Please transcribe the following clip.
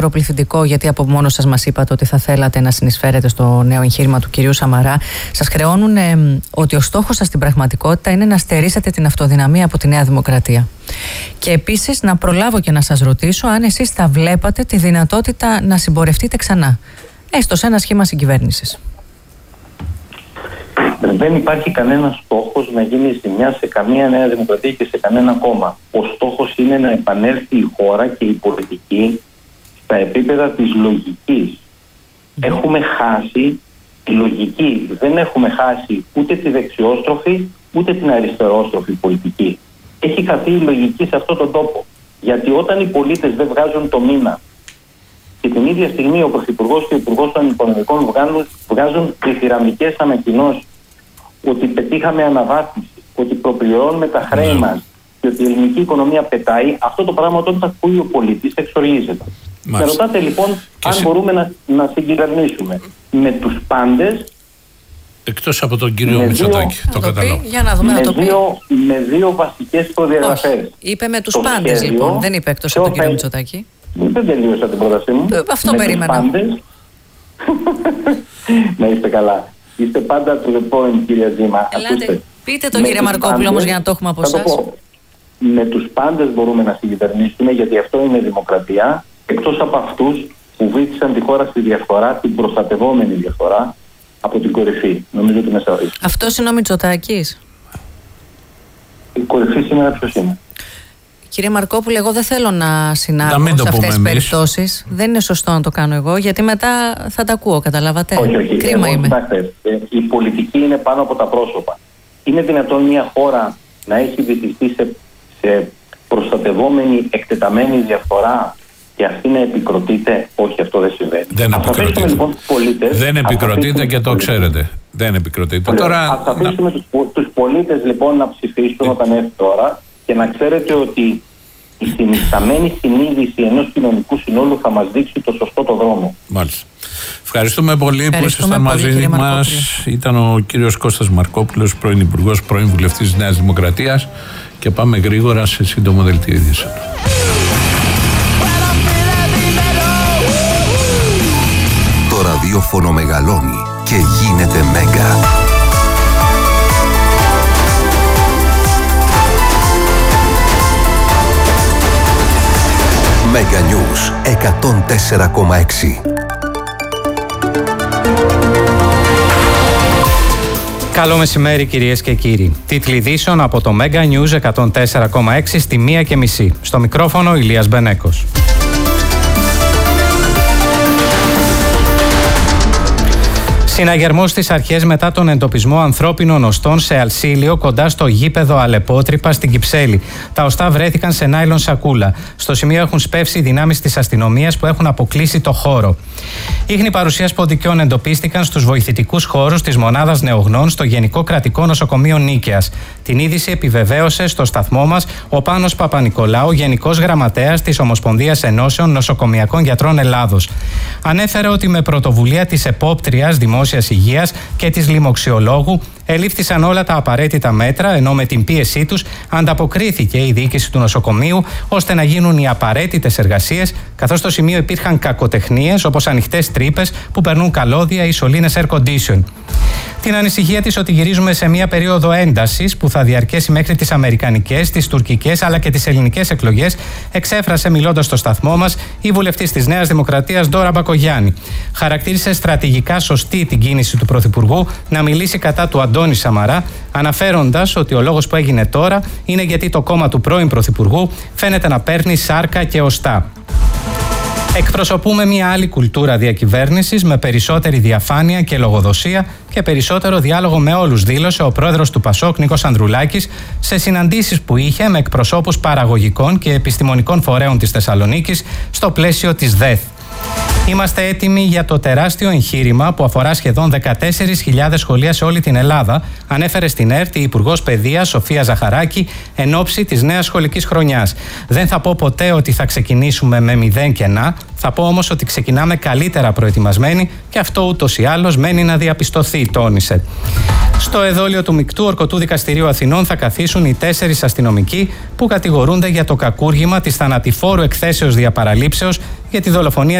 προπληθυντικό, γιατί από μόνο σας μας είπατε ότι θα θέλατε να συνεισφέρετε στο νέο εγχείρημα του κυρίου Σαμαρά. Σας χρεώνουν ότι ο στόχος σας στην πραγματικότητα είναι να στερήσετε την αυτοδυναμία από τη Νέα Δημοκρατία. Και επίσης να προλάβω και να σας ρωτήσω αν εσείς θα βλέπατε τη δυνατότητα να συμπορευτείτε ξανά, έστω σε ένα σχήμα συγκυβέρνησης. Δεν υπάρχει κανένας στόχος να γίνει ζημιά σε καμία Νέα Δημοκρατία και σε κανένα κόμμα. Ο στόχος είναι να επανέλθει η χώρα και η πολιτική στα επίπεδα της λογικής. Έχουμε χάσει τη λογική. Δεν έχουμε χάσει ούτε τη δεξιόστροφη ούτε την αριστερόστροφη πολιτική. Έχει χαθεί η λογική σε αυτόν τον τόπο. Γιατί όταν οι πολίτες δεν βγάζουν το μήνα και την ίδια στιγμή ο Πρωθυπουργός και ο Υπουργός των Οικονομικών βγάζουν πληθυραμικές ανακοινώσεις ότι πετύχαμε αναβάθμιση, ότι προπληρώνουμε τα χρέη μας και ότι η ελληνική οικονομία πετάει, αυτό το πράγμα όταν θα ακούει ο πολίτης εξοργίζεται. Και ρωτάτε λοιπόν αν μπορούμε να συγκυβερνήσουμε με τους πάντες. Εκτός από τον κύριο Μητσοτάκη, το καταλάβω. Για να δούμε, με δύο βασικές προδιαγραφές. Είπε με τους πάντες λοιπόν, δεν είπε εκτός από τον κύριο Μητσοτάκη. Δεν τελείωσα την πρότασή μου. Αυτό περίμενα. Να είστε καλά. Είστε πάντα to the point, κύριε Τζίμα. Πείτε το, κύριε Μαρκόπουλο, όμως, για να το έχουμε από εσάς. Με τους πάντες μπορούμε να συγκυβερνήσουμε, γιατί αυτό είναι δημοκρατία, εκτός από αυτούς που βήθησαν τη χώρα στη διαφορά, την προστατευόμενη διαφορά, από την κορυφή. Νομίζω ότι είναι σαφής. Αυτός είναι ο Μητσοτάκης. Η κορυφή σήμερα ποιος είναι? Κύριε Μαρκόπουλε, εγώ δεν θέλω να συνάγω σε αυτές τις περιπτώσεις. Δεν είναι σωστό να το κάνω εγώ, γιατί μετά θα τα ακούω, καταλάβατε. Όχι. Κρίμα είμαι. Η πολιτική είναι πάνω από τα πρόσωπα. Είναι δυνατόν μια χώρα να έχει βυθιστεί σε προστατευόμενη, εκτεταμένη διαφορά και αυτή να επικροτείται? Όχι, αυτό δεν συμβαίνει. Δεν επικροτείται. Λοιπόν, δεν επικροτείται και το ξέρετε. Δεν επικροτείται. Ας αφήσουμε τους πολίτες λοιπόν να ψηφίσουν όταν έρθει τώρα. Και να ξέρετε ότι η συνισταμένη συνείδηση ενός κοινωνικού συνόλου θα μας δείξει το σωστό το δρόμο. Μάλιστα. Ευχαριστούμε πολύ που ήσασταν μαζί μας. Ήταν ο κύριος Κώστας Μαρκόπουλος, πρώην Υπουργός, πρώην Βουλευτής της Νέας Δημοκρατίας. Και πάμε γρήγορα σε σύντομο δελτίο ειδήσεων. Το ραδιόφωνο μεγαλώνει και γίνεται μέγα. Μέγα Νιούς 104,6. Καλό μεσημέρι, κυρίες και κύριοι. Τίτλοι ειδήσεων από το Μέγα Νιούς 104,6 στη 1:30. Στο μικρόφωνο Ηλίας Μπενέκος. Συναγερμός στις αρχές μετά τον εντοπισμό ανθρώπινων οστών σε αλσίλιο κοντά στο γήπεδο Αλεπότρυπα στην Κυψέλη. Τα οστά βρέθηκαν σε νάιλον σακούλα. Στο σημείο έχουν σπεύσει οι δυνάμεις της αστυνομίας που έχουν αποκλείσει το χώρο. Ίχνη παρουσίας ποντικών εντοπίστηκαν στους βοηθητικούς χώρους της μονάδας νεογνών στο Γενικό Κρατικό Νοσοκομείο Νίκαιας. Την είδηση επιβεβαίωσε στο σταθμό μας ο Πάνος Παπανικολάου, Γενικός Γραμματέας της Ομοσπονδίας Ενώσεων Νοσοκομιακών Γιατρών Ελλάδος. Ανέφερε ότι με πρωτοβουλία της Επόπτριας Δημόσιας Υγείας και της Λοιμοξιολόγου ελήφθησαν όλα τα απαραίτητα μέτρα, ενώ με την πίεσή τους ανταποκρίθηκε η διοίκηση του νοσοκομείου ώστε να γίνουν οι απαραίτητες εργασίες, καθώς στο σημείο υπήρχαν κακοτεχνίες όπως ανοιχτές τρύπες που περνούν καλώδια ή σωλήνες air condition. Την ανησυχία της ότι γυρίζουμε σε μια περίοδο έντασης που θα διαρκέσει μέχρι τις αμερικανικές, τις τουρκικές αλλά και τις ελληνικές εκλογές, εξέφρασε μιλώντας στο σταθμό μας η βουλευτής της Νέας Δημοκρατίας Ντόρα Μπακογιάννη. Χαρακτήρισε στρατηγικά σωστή την κίνηση του Πρωθυπουργού να μιλήσει κατά του Αντώνη Σαμαρά, αναφέροντας ότι ο λόγος που έγινε τώρα είναι γιατί το κόμμα του πρώην Πρωθυπουργού φαίνεται να παίρνει σάρκα και οστά. Εκπροσωπούμε μια άλλη κουλτούρα διακυβέρνησης με περισσότερη διαφάνεια και λογοδοσία και περισσότερο διάλογο με όλους, δήλωσε ο πρόεδρος του ΠΑΣΟΚ Νίκος Ανδρουλάκης σε συναντήσεις που είχε με εκπροσώπους παραγωγικών και επιστημονικών φορέων της Θεσσαλονίκης στο πλαίσιο της ΔΕΘ. Είμαστε έτοιμοι για το τεράστιο εγχείρημα που αφορά σχεδόν 14.000 σχολεία σε όλη την Ελλάδα, ανέφερε στην ΕΡΤ η Υπουργός Παιδείας Σοφία Ζαχαράκη εν ώψη της νέας σχολικής χρονιάς. Δεν θα πω ποτέ ότι θα ξεκινήσουμε με 0 κενά, θα πω όμως ότι ξεκινάμε καλύτερα προετοιμασμένοι και αυτό ούτως ή άλλως μένει να διαπιστωθεί, τόνισε. Στο εδόλιο του Μεικτού Ορκωτού Δικαστηρίου Αθηνών θα καθίσουν οι 4 αστυνομικοί που κατηγορούνται για το κακούργημα της θανατηφόρου εκθέσεως διαπαραλήψεως για τη δολοφονία